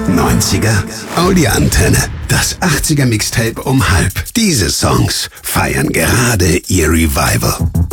90er, Audi-Antenne. Das 80er Mixtape um halb. Diese Songs feiern gerade ihr Revival.